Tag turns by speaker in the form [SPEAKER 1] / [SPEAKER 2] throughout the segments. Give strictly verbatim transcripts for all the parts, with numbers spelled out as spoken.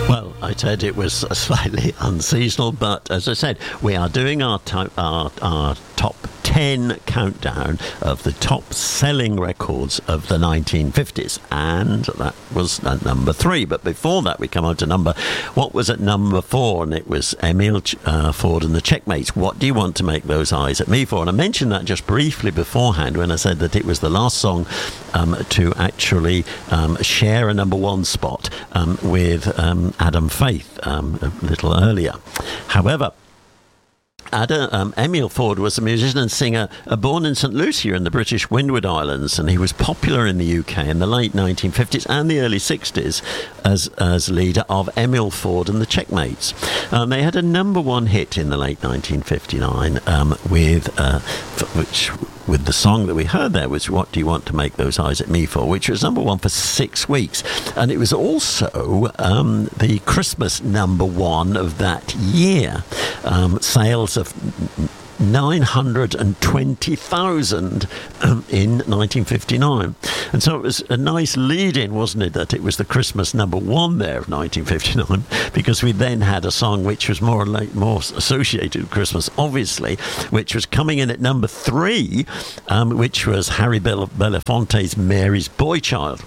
[SPEAKER 1] Well, I said it was slightly unseasonal, but as I said, we are doing our, to- our, our top ten countdown of the top selling records of the nineteen fifties, and that was at number three. But before that, we come on to number what was at number four, and it was Emil uh, Ford and the Checkmates. What do you want to make those eyes at me for? And I mentioned that just briefly beforehand when I said that it was the last song um, to actually um, share a number one spot um, with um, Adam Faith um, a little earlier. However, Ada, um, Emil Ford was a musician and singer uh, born in Saint Lucia in the British Windward Islands, and he was popular in the U K in the late nineteen fifties and the early sixties as as leader of Emil Ford and the Checkmates. Um, they had a number one hit in the late nineteen fifty-nine um, with uh, f- which with the song that we heard there was "What Do You Want to Make Those Eyes at Me For," which was number one for six weeks, and it was also um, the Christmas number one of that year. Um, sales of nine hundred twenty thousand um, in nineteen fifty-nine. And so it was a nice lead-in, wasn't it, that it was the Christmas number one there of nineteen fifty-nine, because we then had a song which was more like, more associated with Christmas, obviously, which was coming in at number three, um, which was Harry Bel- Belafonte's Mary's Boy Child.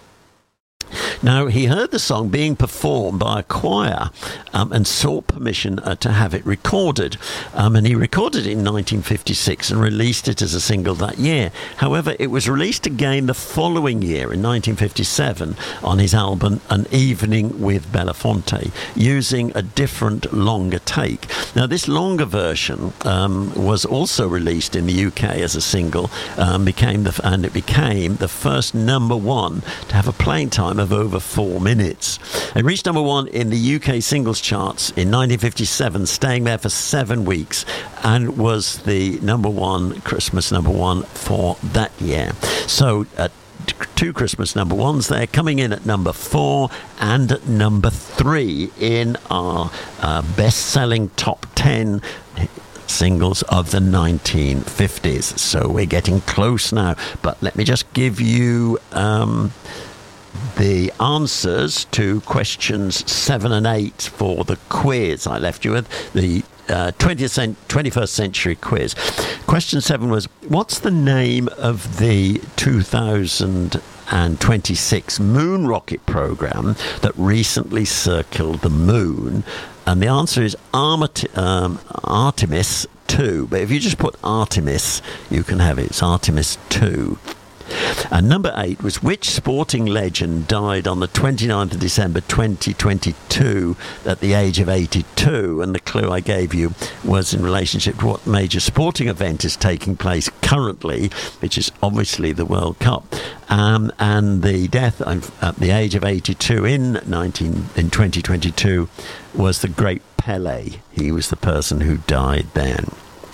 [SPEAKER 1] Now, he heard the song being performed by a choir um, and sought permission uh, to have it recorded. Um, and he recorded it in nineteen fifty-six and released it as a single that year. However, it was released again the following year in nineteen fifty-seven on his album An Evening with Belafonte, using a different, longer take. Now, this longer version um, was also released in the U K as a single, um, became the, and it became the first number one to have a playing time of over four minutes. It reached number one in the U K singles charts in nineteen fifty-seven, staying there for seven weeks, and was the number one, Christmas number one for that year. So, uh, two Christmas number ones there, coming in at number four and at number three in our uh, best-selling top ten singles of the nineteen fifties. So we're getting close now, but let me just give you um, the answers to questions seven and eight for the quiz I left you with, the uh, twentieth cent- twenty-first century quiz. Question seven was, what's the name of the two thousand twenty-six moon rocket program that recently circled the moon? And the answer is Armit- um, Artemis two. But if you just put Artemis, you can have it. It's Artemis two. And number eight was, which sporting legend died on the twenty-ninth of December twenty twenty-two at the age of eighty-two? And the clue I gave you was in relationship to what major sporting event is taking place currently, which is obviously the World Cup. Um, and the death at the age of eighty-two in nineteen in twenty twenty-two was the great Pelé. He was the person who died then.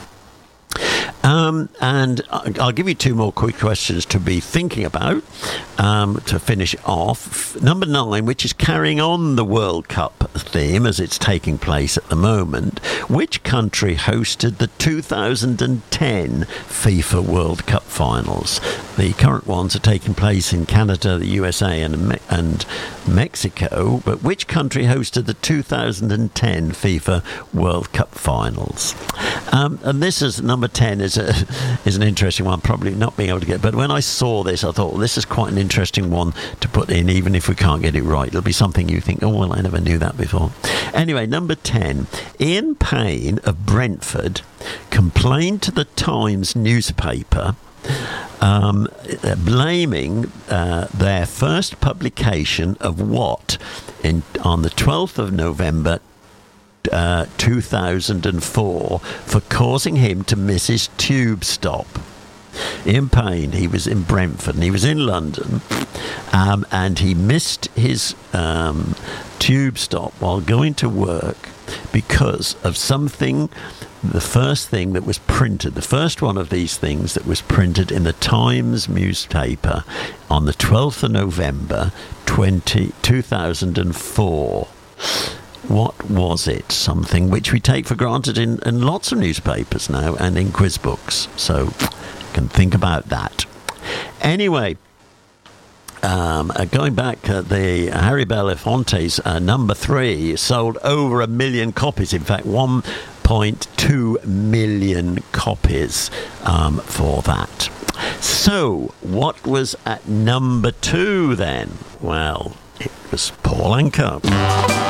[SPEAKER 1] Um, and I'll give you two more quick questions to be thinking about um, to finish off. Number nine, which is carrying on the World Cup theme as it's taking place at the moment. Which country hosted the two thousand ten FIFA World Cup finals? The current ones are taking place in Canada, the U S A and, Me- and Mexico. But which country hosted the two thousand ten FIFA World Cup finals? Um, and this is number ten is a, is an interesting one, probably not being able to get. But when I saw this, I thought, well, this is quite an interesting one to put in, even if we can't get it right. It'll be something you think, oh, well, I never knew that before. Anyway, number ten, Ian Payne of Brentford complained to the Times newspaper um, blaming uh, their first publication of what in on the twelfth of November Uh, two thousand four for causing him to miss his tube stop. Ian Payne, he was in Brentford and he was in London, um, and he missed his um, tube stop while going to work because of something, the first thing that was printed, the first one of these things that was printed in the Times newspaper on the twelfth of November two thousand four. What was it? Something which we take for granted in, in lots of newspapers now and in quiz books. So you can think about that. Anyway, Um, uh, going back, uh, the Harry Belafonte's uh, number three sold over a million copies. In fact, one point two million copies um, for that. So, what was at number two then? Well, it was Paul Anka.